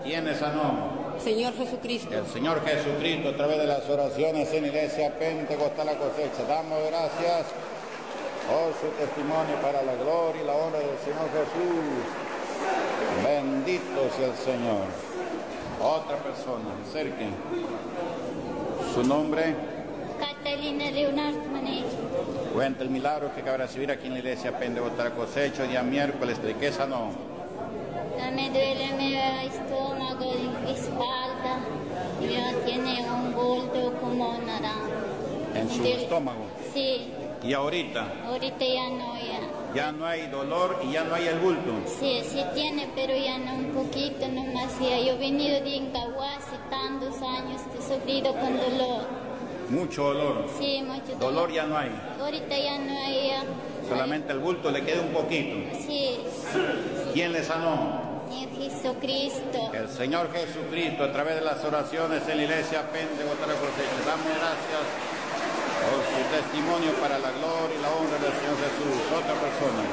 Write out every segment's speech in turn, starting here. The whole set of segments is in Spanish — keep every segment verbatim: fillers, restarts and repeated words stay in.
¿Quién le sanó? Señor Jesucristo. El Señor Jesucristo, a través de las oraciones en la Iglesia Pentecostal La Cosecha. Damos gracias por su testimonio para la gloria y la honra del Señor Jesús. Bendito sea el Señor. Otra persona, acerquen. Su nombre. Catalina Leonard Mané. Cuenta el milagro que acaba de recibir aquí en la Iglesia Pentecostal La Cosecha, día miércoles. ¿De qué sanó? Me duele mi estómago, espalda, ya tiene un bulto como naranja. ¿En su Del- estómago? Sí, ¿Y ahorita? ahorita ya no, ya. Ya no hay dolor y ya no hay el bulto. Sí, sí tiene, pero ya no, un poquito nomás. Ya. Yo he venido de Incahuasi tantos años, he sufrido con dolor. Mucho dolor. Sí, mucho dolor. Dolor ya no hay. Ahorita ya no hay. Ya. Solamente el bulto le queda un poquito. Sí, ¿Quién le sanó? en Jesucristo. El Señor Jesucristo, a través de las oraciones en la Iglesia Pentecostal La Cosecha. Damos gracias por su testimonio para la gloria y la honra del Señor Jesús. Otra persona.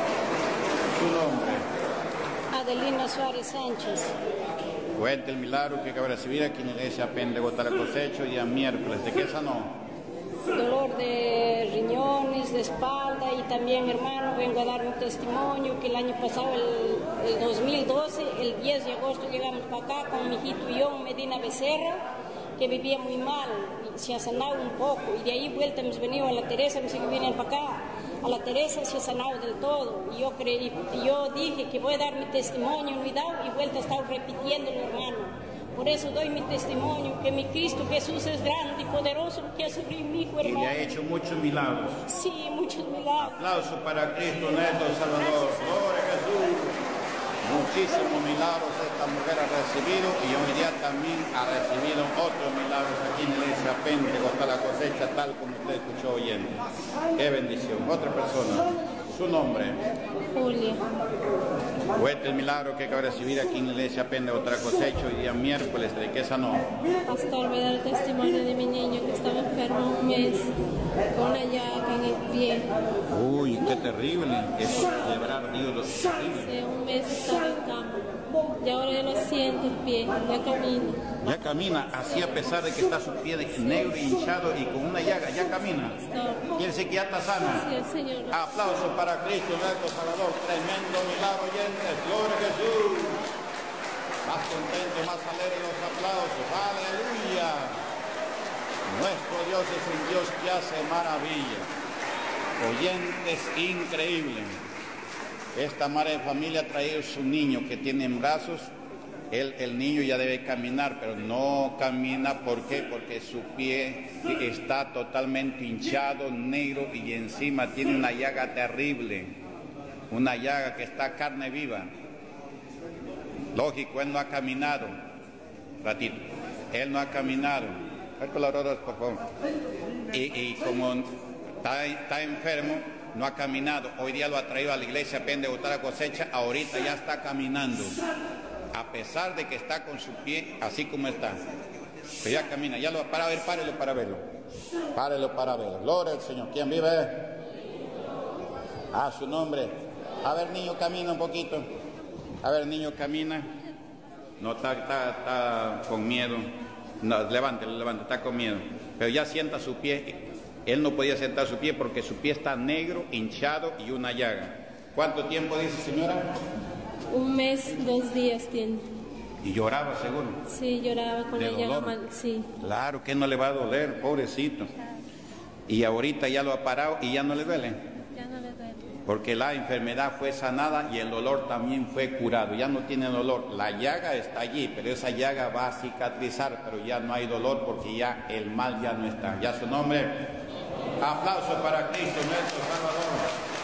Su nombre. Adelina Suárez Sánchez. Cuenta el milagro que acaba de recibir aquí en la Iglesia Pentecostal La Cosecha, día miércoles. ¿De qué sanó? Dolor de riñones, de espalda y también, hermano, vengo a dar un testimonio que el año pasado, el, el dos mil doce, el diez de agosto llegamos para acá con mi hijito y yo, Medina Becerra, que vivía muy mal, y se ha sanado un poco, y de ahí vuelta hemos venido a la Teresa, me sigue viniendo para acá, a la Teresa se ha sanado del todo, y yo creí, y yo dije que voy a dar mi testimonio, no he dado, y vuelta he estado repitiéndolo, hermano. Por eso doy mi testimonio, que mi Cristo Jesús es grande y poderoso, que ha subido mi hijo, Y hermano. le ha hecho muchos milagros. Sí, muchos milagros. Aplauso para Cristo nuestro Salvador. Gloria a Jesús. Muchísimos milagros esta mujer ha recibido y hoy día también ha recibido otros milagros aquí en la Iglesia Pentecostal La Cosecha, tal como usted escuchó oyendo. Qué bendición. Otra persona. Su nombre. Julia. Cuenta el milagro que acaba de recibir aquí en la Iglesia Pentecostal La Cosecha hoy día miércoles. ¿De qué sanó? Pastor, voy a dar testimonio de mi niño que estaba enfermo un mes con una llaga en el pie. Uy, qué terrible. Eso quebrar Dios los terrible. Hace un mes estaba en cama y ahora ya lo siente el pie, ya camina. Ya camina, así a pesar de que está su pie de negro, hinchado y con una llaga, ya camina. Pastor, Quiere decir que ya está sana. sí, el Señor. Aplausos para Cristo nuestro Salvador. Tremendo milagro, oyentes. Gloria a Jesús. Más contento, más alegre los aplausos. Aleluya. Nuestro Dios es un Dios que hace maravillas. Oyentes, increíble. Esta madre de familia ha traído su niño que tiene en brazos. El, el niño ya debe caminar, pero no camina. ¿Por qué? Porque su pie está totalmente hinchado, negro, y encima tiene una llaga terrible. Una llaga que está carne viva. Lógico, él no ha caminado. Ratito. Él no ha caminado. Hay colaboradores, por favor. Y, y como está, está enfermo, no ha caminado. Hoy día lo ha traído a la Iglesia Pentecostal La Cosecha. Ahorita ya está caminando. A pesar de que está con su pie así como está. Pero ya camina. Ya lo para ver, párelo para verlo. Párelo para verlo. Gloria al Señor. ¿Quién vive? Ah, su nombre. A ver, niño, camina un poquito. A ver, niño, camina. No, está, está, está con miedo. No, levántelo, levántelo, está con miedo. Pero ya sienta su pie. Él no podía sentar su pie porque su pie está negro, hinchado y una llaga. ¿Cuánto tiempo dice, señora? Un mes, dos días tiene. Y lloraba, seguro. Sí, lloraba con ¿De la llaga dolor? mal, sí. Claro que no le va a doler, pobrecito. Y ahorita ya lo ha parado y ya no le duele. Ya no le duele. Porque la enfermedad fue sanada y el dolor también fue curado. Ya no tiene dolor. La llaga está allí, pero esa llaga va a cicatrizar, pero ya no hay dolor porque ya el mal ya no está. Ya su nombre. Aplausos para Cristo nuestro Salvador.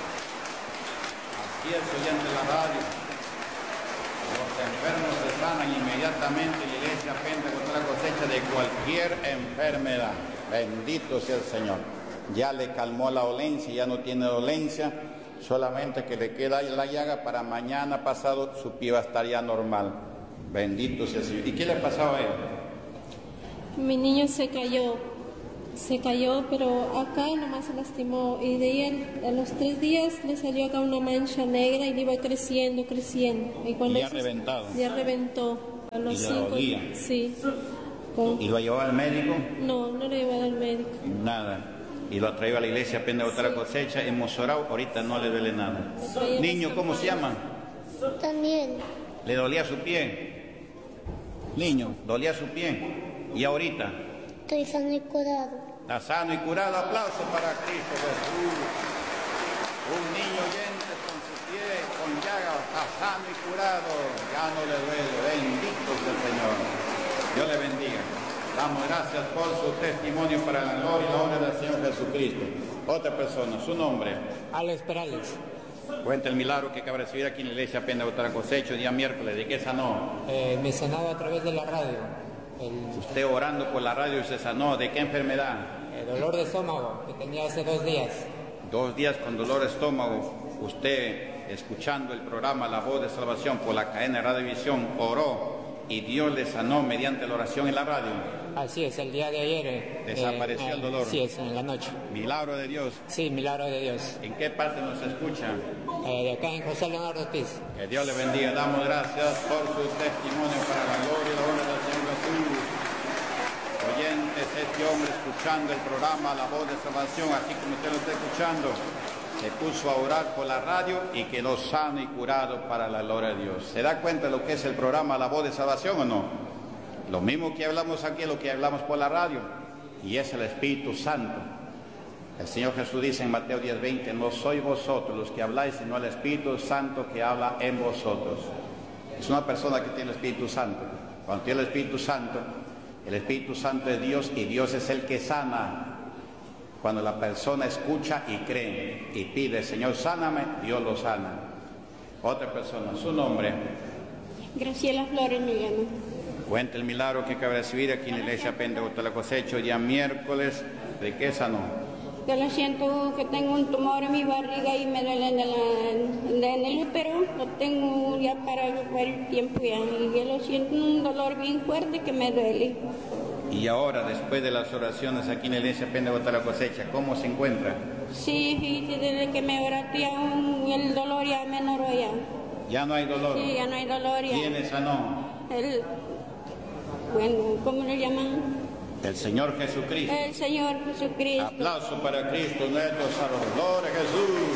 Así es, oyente de la radio. Los enfermos se sanan inmediatamente en la Iglesia Pentecostal La Cosecha de cualquier enfermedad. Bendito sea el Señor. Ya le calmó la dolencia, ya no tiene dolencia, solamente que le queda la llaga. Para mañana pasado su pie va a estar ya normal. Bendito sea el Señor. ¿Y qué le pasaba a él? Mi niño se cayó, se cayó, pero acá nomás se lastimó. Y de ahí a los tres días le salió acá una mancha negra y le iba creciendo, creciendo. Y cuando Y ya eso- reventado. Ya reventó. A los ¿Y le cinco, dolía? sí. Con- ¿Y lo llevó al médico? No, no lo llevaba al médico. Nada. Y lo traía a la iglesia apenas botar la cosecha. Hemos orado, ahorita no le duele nada. Niño, ¿cómo se llama? También. ¿Le dolía su pie? Niño, dolía su pie. ¿Y ahorita? Estoy sano y curado. Está sano y curado. Aplauso para Cristo Jesús. Un niño oyente con su pie, con llaga, está sano y curado. Ya no le duele. Bendito sea el Señor. Dios le bendiga. Damos gracias por su testimonio para la gloria y la honra del Señor Jesucristo. Otra persona, su nombre. Alex Perales. Cuenta el milagro que acaba de recibir aquí en la iglesia apenas botar la cosecha, día miércoles. ¿De qué sanó? Eh, me sanaba a través de la radio. El, Usted orando por la radio y se sanó. ¿De qué enfermedad? el dolor de estómago que tenía hace dos días. Dos días con dolor de estómago. Usted, escuchando el programa La Voz de Salvación por la cadena de Radiovisión, oró y Dios le sanó mediante la oración en la radio. Así es, el día de ayer. Eh, Desapareció eh, el dolor. Sí, es, en la noche. Milagro de Dios. Sí, milagro de Dios. ¿En qué parte nos escucha? Eh, de acá en José Leonardo Ortiz. Que Dios le bendiga. Damos gracias por su testimonio para la gloria y la honra del Señor Jesús. Oyentes, este hombre escuchando el programa La Voz de Salvación, así como usted lo está escuchando, se puso a orar por la radio y quedó sano y curado para la gloria de Dios. ¿Se da cuenta de lo que es el programa La Voz de Salvación o no? Lo mismo que hablamos aquí es lo que hablamos por la radio, y es el Espíritu Santo. El Señor Jesús dice en Mateo diez veinte, no sois vosotros los que habláis, sino el Espíritu Santo que habla en vosotros. Es una persona que tiene el Espíritu Santo. Cuando tiene el Espíritu Santo, el Espíritu Santo es Dios y Dios es el que sana. Cuando la persona escucha y cree y pide, Señor, sáname, Dios lo sana. Otra persona, su nombre. Graciela Flores me llamo. Cuenta el milagro que acaba de recibir aquí en la iglesia Pentecostal La Cosecha, día miércoles. ¿De qué sanó? Yo lo siento que tengo un tumor en mi barriga y me duele en el, en el útero. Lo tengo ya para varios tiempo ya. Y yo lo siento un dolor bien fuerte que me duele. Y ahora, después de las oraciones aquí en la iglesia Pentecostal La Cosecha, ¿cómo se encuentra? Sí, fíjate, desde que me oraste ya un- el dolor ya menoró ya. Ya no hay dolor. Sí, ya no hay dolor ya. ¿Quién le sanó? El, bueno, ¿cómo lo llaman? El Señor Jesucristo. El Señor Jesucristo. Aplauso para Cristo, nuestro Salvador. Gloria a Jesús.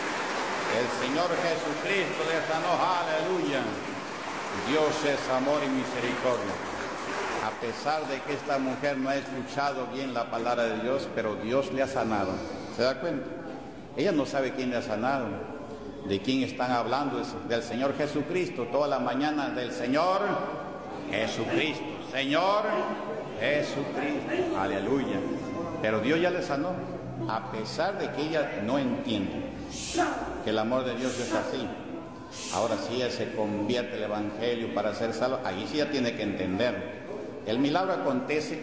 El Señor Jesucristo le sanó. Aleluya. Dios es amor y misericordia. A pesar de que esta mujer no ha escuchado bien la palabra de Dios, pero Dios le ha sanado. ¿Se da cuenta? Ella no sabe quién le ha sanado, de quién están hablando, es del Señor Jesucristo. Toda la mañana del Señor Jesucristo. Señor Jesucristo. Aleluya. Pero Dios ya le sanó, a pesar de que ella no entiende que el amor de Dios es así. Ahora sí ella se convierte al Evangelio para ser salvo, ahí sí ella tiene que entender. El milagro acontece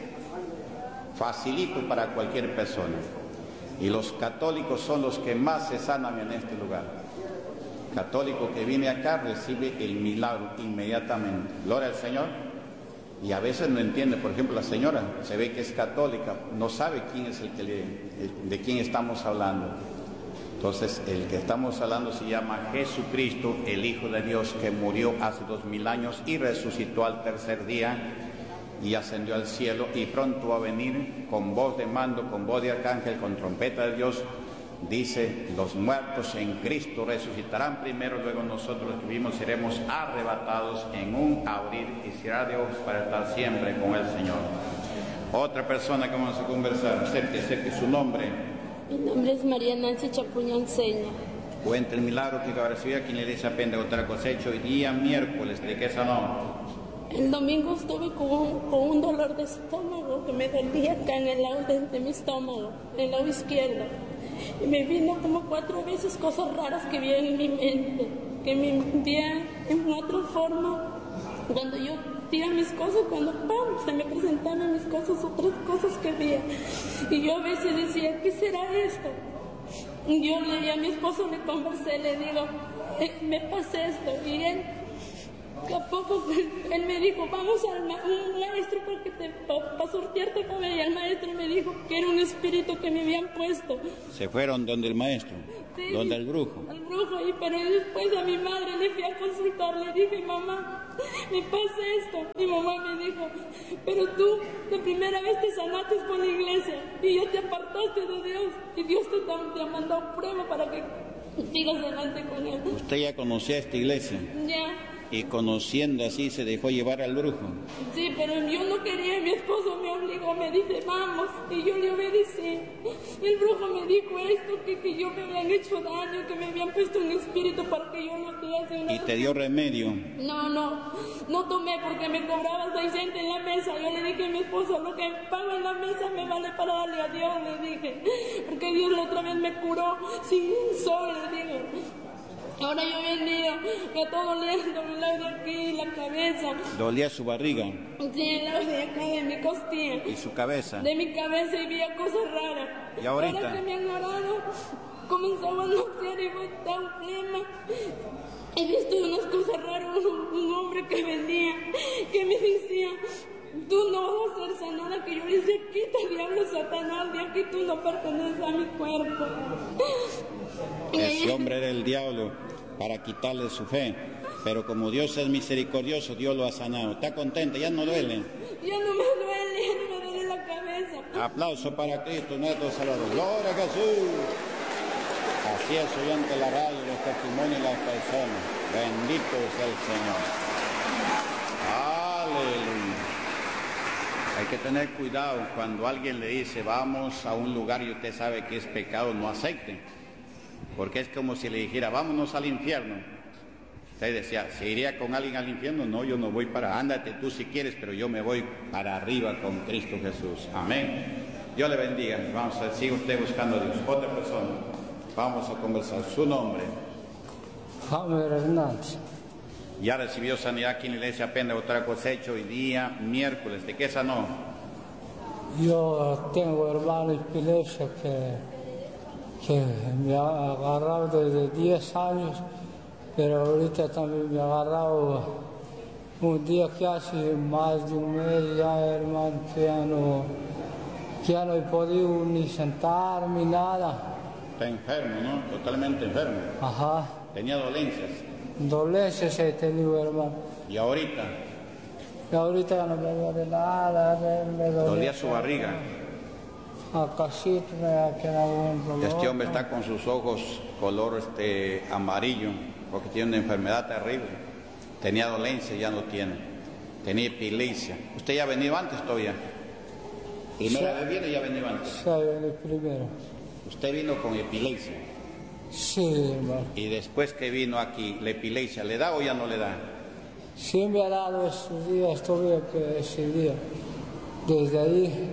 facilito para cualquier persona. Y los católicos son los que más se sanan en este lugar. Católico que viene acá recibe el milagro inmediatamente. Gloria al Señor. Y a veces no entiende. Por ejemplo, la señora se ve que es católica, no sabe quién es el que le, el, de quién estamos hablando. Entonces, el que estamos hablando se llama Jesucristo, el Hijo de Dios, que murió hace dos mil años y resucitó al tercer día y ascendió al cielo, y pronto va a venir con voz de mando, con voz de arcángel, con trompeta de Dios. Dice, los muertos en Cristo resucitarán primero, luego nosotros los que vivimos seremos arrebatados en un abrir y cerrar de ojos para estar siempre con el Señor. Otra persona que vamos a conversar, acepte, acepte su nombre. Mi nombre es María Nancy Chapuña Enseña. Cuenta el milagro que acaba de recibir aquí en la iglesia Pentecostal La Cosecha, hoy día miércoles. ¿De qué sanó? El domingo estuve con un, con un dolor de estómago que me dolía acá en el lado de, de mi estómago, en el lado izquierdo. Y me vino como cuatro veces cosas raras que vi en mi mente, que me envían en otra forma. Cuando yo tira mis cosas, cuando ¡pam!, se me presentaban mis cosas, otras cosas que veía. Y yo a veces decía, ¿qué será esto? Y yo le di a mi esposo, le conversé, le digo, eh, me pasa esto. Y él Que a poco él me dijo, vamos al ma un maestro para que te pa, pa sortearte cabello. Y el maestro me dijo que era un espíritu que me habían puesto. Se fueron donde el maestro, Sí, donde el brujo. Al brujo, y pero después a mi madre le fui a consultar, le dije, mamá, me pasa esto. Mi mamá me dijo, pero tú de primera vez te sanaste por la iglesia y ya te apartaste de Dios y Dios te, te ha mandado prueba para que sigas adelante con él. Usted ya conocía esta iglesia Ya. y conociendo así se dejó llevar al brujo. Sí, pero yo no quería, mi esposo me obligó, me dice, vamos, y yo le obedecí. El brujo me dijo esto, que, que yo me habían hecho daño, que me habían puesto un espíritu para que yo no te hace una... ¿Y te dio remedio? No, no, no tomé porque me cobraba seiscientos en la mesa. Yo le dije a mi esposo, lo que pago en la mesa me vale para darle a Dios, le dije. Porque Dios la otra vez me curó sin un sol, le digo. Ahora yo vendía, me está doliendo el lado de aquí, la cabeza. ¿Dolía su barriga? Sí, el lado de acá, de mi costilla. ¿Y su cabeza? De mi cabeza y veía cosas raras. ¿Y ahorita? Ahora que me han orado, comenzaba a notar y botaba un flema. He visto unas cosas raras, un, un hombre que venía, que me decía, tú no vas a ser sanada, que yo le decía, quita diablo Satanás, de aquí tú no perteneces a mi cuerpo. Ese hombre era el diablo para quitarle su fe, pero como Dios es misericordioso, Dios lo ha sanado. ¿Está contenta? ¿Ya no duele? Ya no me duele, ya no me duele la cabeza. Aplauso para Cristo, nuestro Salvador. ¡Gloria a Jesús! Así es, oyente la radio, los testimonios de las personas. Bendito es el Señor. Aleluya. Hay que tener cuidado cuando alguien le dice, vamos a un lugar y usted sabe que es pecado, no acepte. Porque es como si le dijera, vámonos al infierno. Usted decía, ¿se iría con alguien al infierno? No, yo no voy para, ándate tú si quieres, pero yo me voy para arriba con Cristo Jesús. Amén. Dios le bendiga. Vamos a sigue usted buscando a Dios. Otra persona. Vamos a conversar. Su nombre. Javier Hernández. Ya recibió sanidad aquí en la iglesia apenas otra cosecha hoy día, miércoles. ¿De qué sanó? Yo tengo hermano epilepsia que, que me ha agarrado desde diez años, pero ahorita también me ha agarrado un día que hace más de un mes ya, hermano, que ya no, que ya no he podido ni sentarme ni nada. Está enfermo, ¿no? Totalmente enfermo. Ajá. Tenía dolencias. Dolencias he tenido, hermano. ¿Y ahorita? Y ahorita ya no me duele nada, me, me duele. ¿Dolía su barriga? Acá sí me ha quedado un dolor. Este hombre está con sus ojos color este, amarillo, porque tiene una enfermedad terrible. Tenía dolencia, ya no tiene. Tenía epilepsia. ¿Usted ya ha venido antes todavía? ¿Primera vez viene o ya ha venido antes? Sí, el primero. Usted vino con epilepsia. Sí, hermano. Y después que vino aquí, ¿la epilepsia le da o ya no le da? Sí me ha dado estos días, todavía que ese día. Desde ahí,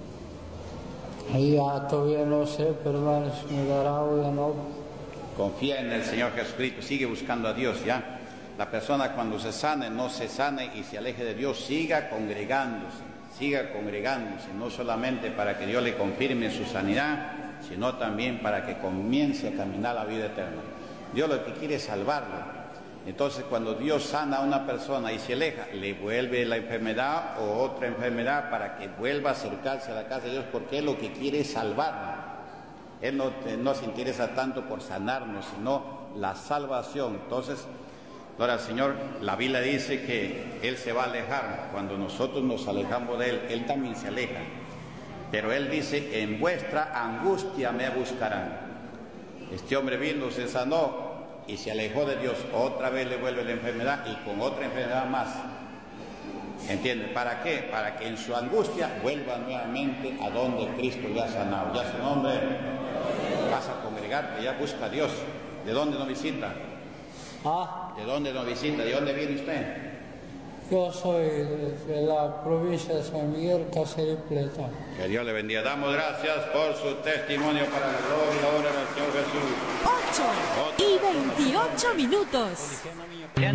ahí ya todavía no sé, pero hermano, si me dará o ya no. Confía en el Señor Jesucristo, sigue buscando a Dios, ¿ya? La persona cuando se sane, no se sane y se aleje de Dios, siga congregándose, siga congregándose, no solamente para que Dios le confirme su sanidad, sino también para que comience a caminar la vida eterna. Dios lo que quiere es salvarlo. Entonces, cuando Dios sana a una persona y se aleja, le vuelve la enfermedad o otra enfermedad para que vuelva a acercarse a la casa de Dios, porque Él lo que quiere es salvarnos. Él no, no se interesa tanto por sanarnos, sino la salvación. Entonces, ahora el Señor, la Biblia dice que Él se va a alejar. Cuando nosotros nos alejamos de Él, Él también se aleja. Pero Él dice, en vuestra angustia me buscarán. Este hombre vino, se sanó y se alejó de Dios. Otra vez le vuelve la enfermedad y con otra enfermedad más. ¿Entiende? ¿Para qué? Para que en su angustia vuelva nuevamente a donde Cristo le ha sanado. Ya su nombre, vas a congregarte, ya busca a Dios. ¿De dónde nos visita? Ah, ¿De dónde nos visita? ¿De dónde viene usted? yo soy de, de la provincia de San Miguel, Cáceres Plata. Que Dios le bendiga. Damos gracias por su testimonio para la gloria y la honra del Señor Jesús. ocho y veintiocho minutos.